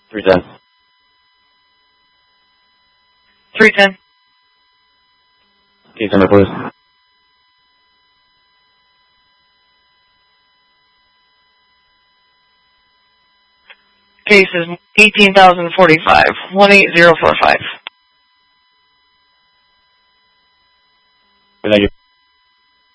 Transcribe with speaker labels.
Speaker 1: 310.
Speaker 2: 310.
Speaker 1: Case number, please.
Speaker 2: Case is 18,045, 18045.
Speaker 1: Thank you.